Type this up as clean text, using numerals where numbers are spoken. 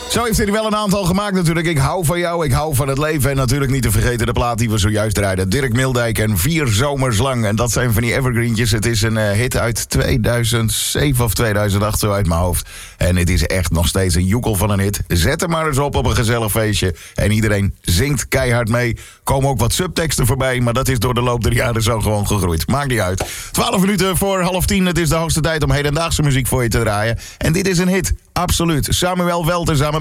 Zo heeft hij er wel een aantal gemaakt natuurlijk. Ik hou van jou, ik hou van het leven. En natuurlijk niet te vergeten de plaat die we zojuist draaiden. Dirk Mildijk en 4 zomers lang. En dat zijn van die evergreentjes. Het is een hit uit 2007 of 2008, zo uit mijn hoofd. En het is echt nog steeds een joekel van een hit. Zet hem maar eens op een gezellig feestje. En iedereen zingt keihard mee. Komen ook wat subteksten voorbij. Maar dat is door de loop der jaren zo gewoon gegroeid. Maakt niet uit. 12 minuten voor 9:30. Het is de hoogste tijd om hedendaagse muziek voor je te draaien. En dit is een hit. Absoluut. Samuel Welter samen